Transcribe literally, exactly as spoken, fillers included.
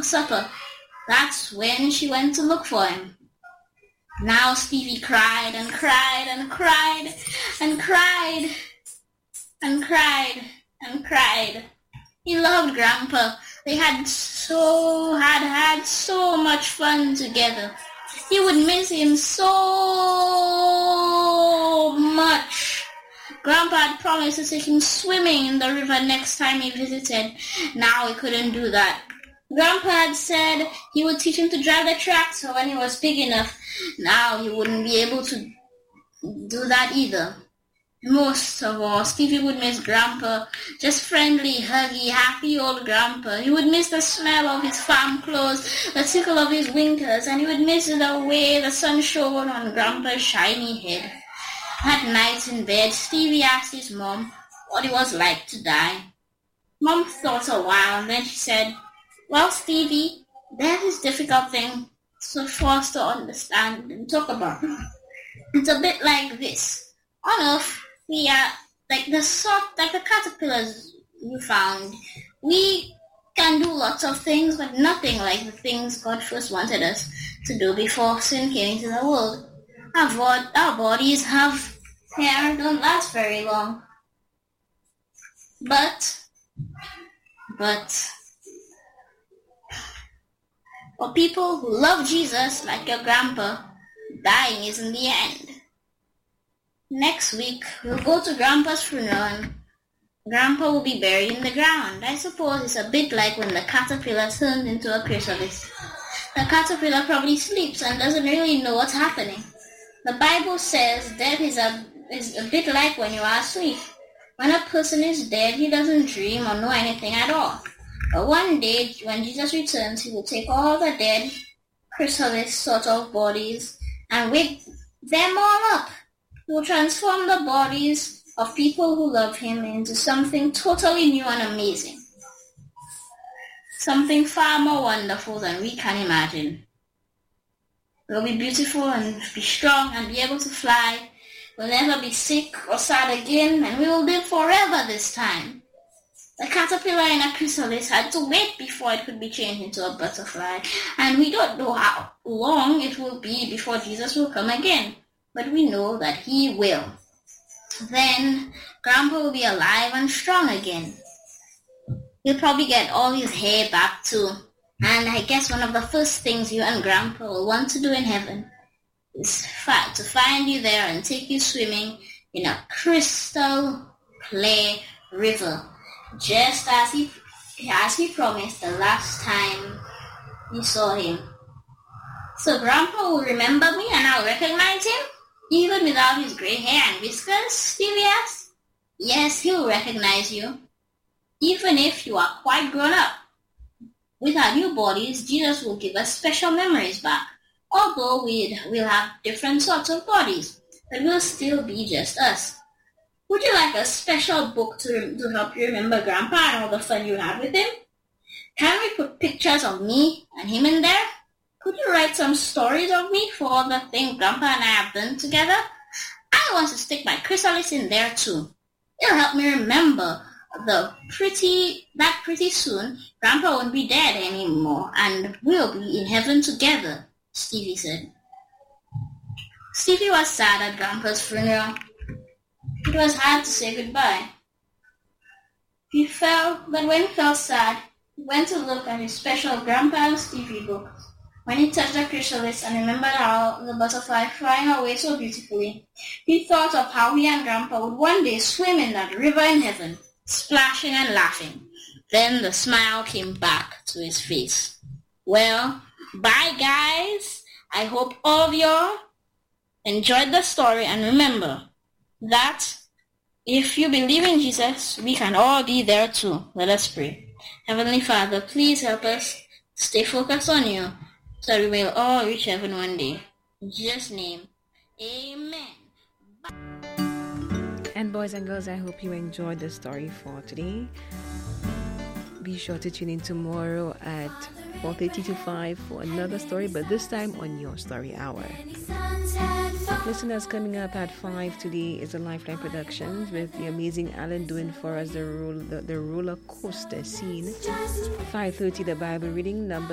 for supper. That's when she went to look for him. Now Stevie cried and cried and cried and cried and cried and cried. He loved Grandpa. They had so had had so much fun together. He would miss him so much. Grandpa had promised to take him swimming in the river next time he visited. Now he couldn't do that. Grandpa had said he would teach him to drive the tractor when he was big enough. Now he wouldn't be able to do that either. Most of all, Stevie would miss Grandpa, just friendly, huggy, happy old Grandpa. He would miss the smell of his farm clothes, the tickle of his winkers, and he would miss the way the sun shone on Grandpa's shiny head. That night in bed, Stevie asked his mom what it was like to die. Mom thought a while, and then she said, "Well, Stevie, death is a difficult thing for us to understand and talk about. It's a bit like this. On Earth, we are like the sort, like the caterpillars you found. We can do lots of things, but nothing like the things God first wanted us to do before sin came into the world. Our, bod- our bodies have hair and don't last very long. But, but, for people who love Jesus, like your Grandpa, dying isn't the end. Next week, we'll go to Grandpa's funeral and Grandpa will be buried in the ground. I suppose it's a bit like when the caterpillar turns into a chrysalis. The caterpillar probably sleeps and doesn't really know what's happening. The Bible says death is a, is a bit like when you are asleep. When a person is dead, he doesn't dream or know anything at all. But one day, when Jesus returns, he will take all the dead chrysalis sort of bodies and wake them all up. He will transform the bodies of people who love him into something totally new and amazing. Something far more wonderful than we can imagine. We'll be beautiful and be strong and be able to fly. We'll never be sick or sad again, and we will live forever this time. The caterpillar in a chrysalis had to wait before it could be changed into a butterfly, and we don't know how long it will be before Jesus will come again, but we know that he will. Then Grandpa will be alive and strong again. He'll probably get all his hair back too, and I guess one of the first things you and Grandpa will want to do in heaven is fi- to find you there and take you swimming in a crystal clear river, just as he as he promised the last time he saw him. So Grandpa will remember me and I'll recognize him, even without his gray hair and whiskers, Stevie asked. Yes, he'll recognize you, even if you are quite grown up. With our new bodies, Jesus will give us special memories back, although we'd, we'll have different sorts of bodies, but we'll still be just us. Would you like a special book to, to help you remember Grandpa and all the fun you had with him? Can we put pictures of me and him in there? Could you write some stories of me for all the things Grandpa and I have done together? I want to stick my chrysalis in there too. It'll help me remember the pretty that pretty soon Grandpa won't be dead anymore and we'll be in heaven together, Stevie said. Stevie was sad at Grandpa's funeral. It was hard to say goodbye. He felt, but when he felt sad, he went to look at his special Grandpa and Stevie book. When he touched the chrysalis and remembered how the butterfly flying away so beautifully, he thought of how he and Grandpa would one day swim in that river in heaven, splashing and laughing. Then the smile came back to his face. Well, bye guys. I hope all of you enjoyed the story, and remember that if you believe in Jesus, we can all be there too. Let us pray. Heavenly Father, please help us stay focused on you, so we will all reach heaven one day. In Jesus' name, amen. Bye. And boys and girls, I hope you enjoyed the story for today. Be sure to tune in tomorrow at four thirty to five for another story, but this time on Your Story Hour. Listeners, coming up at five today is a Lifeline Productions with the amazing Alan doing for us the, roll, the, the roller coaster scene. five thirty, the Bible reading, number